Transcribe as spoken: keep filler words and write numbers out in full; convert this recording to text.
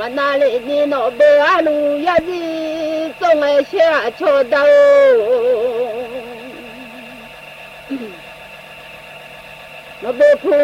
我那里你那白路也是总爱下桥头，我不哭。